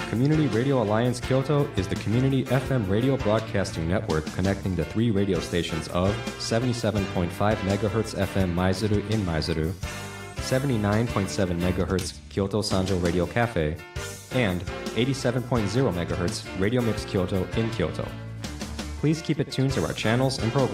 Community Radio Alliance Kyoto is the community FM radio broadcasting network connecting the 3 radio stations of 77.5 MHz FM Maizuru in Maizuru, 79.7 MHz Kyoto Sanjo Radio Cafe, and 87.0 MHz Radio Mix Kyoto in Kyoto. Please keep it tuned to our channels and programs.